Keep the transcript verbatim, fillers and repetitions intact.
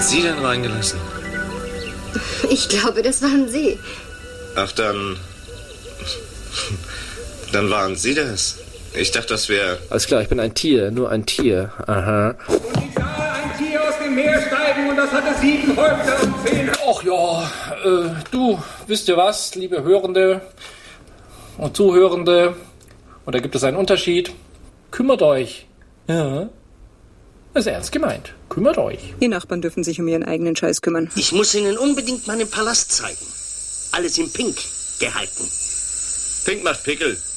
Sie denn reingelassen? Ich glaube, das waren Sie. Ach, dann... Dann waren Sie das. Ich dachte, das wäre... Alles klar, ich bin ein Tier, nur ein Tier. Aha. Und ich sah ein Tier aus dem Meer steigen und das hatte sieben Häupter und zehn... Ach ja, äh, du, wisst ihr was, liebe Hörende und Zuhörende? Und da gibt es einen Unterschied. Kümmert euch. Ja. Das ist ernst gemeint. Kümmert euch. Die Nachbarn dürfen sich um ihren eigenen Scheiß kümmern. Ich muss Ihnen unbedingt meinen Palast zeigen. Alles in Pink gehalten. Pink macht Pickel.